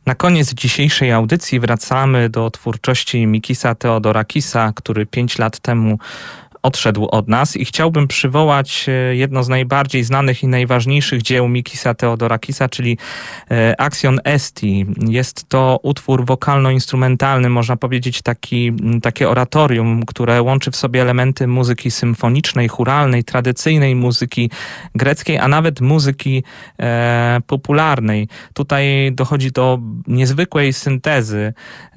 Na koniec dzisiejszej audycji wracamy do twórczości Mikisa Theodorakisa, który 5 lat temu odszedł od nas i chciałbym przywołać jedno z najbardziej znanych i najważniejszych dzieł Mikisa Theodorakisa, czyli Axion Esti. Jest to utwór wokalno-instrumentalny, można powiedzieć takie oratorium, które łączy w sobie elementy muzyki symfonicznej, chóralnej, tradycyjnej muzyki greckiej, a nawet muzyki popularnej. Tutaj dochodzi do niezwykłej syntezy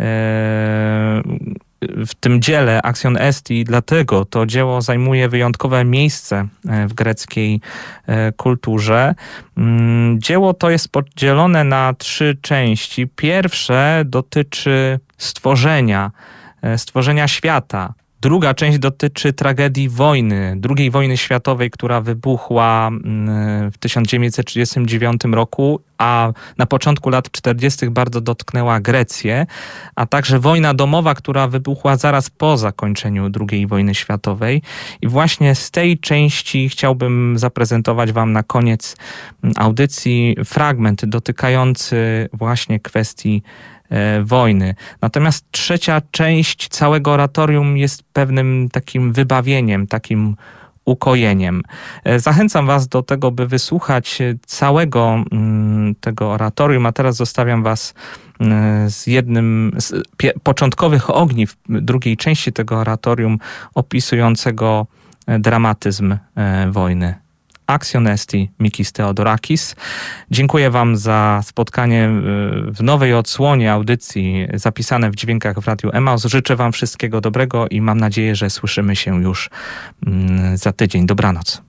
w tym dziele Axion Esti, dlatego to dzieło zajmuje wyjątkowe miejsce w greckiej kulturze. Dzieło to jest podzielone na 3 części. Pierwsze dotyczy stworzenia świata. Druga część dotyczy tragedii wojny, II wojny światowej, która wybuchła w 1939 roku, a na początku lat 40. bardzo dotknęła Grecję, a także wojna domowa, która wybuchła zaraz po zakończeniu II wojny światowej. I właśnie z tej części chciałbym zaprezentować wam na koniec audycji fragment dotykający właśnie kwestii wojny. Natomiast trzecia część całego oratorium jest pewnym takim wybawieniem, takim ukojeniem. Zachęcam was do tego, by wysłuchać całego tego oratorium, a teraz zostawiam was z jednym z początkowych ogniw drugiej części tego oratorium opisującego dramatyzm wojny. Axion Esti, Mikis Theodorakis. Dziękuję wam za spotkanie w nowej odsłonie audycji zapisane w Dźwiękach w Radiu Emaus. Życzę wam wszystkiego dobrego i mam nadzieję, że słyszymy się już za tydzień. Dobranoc.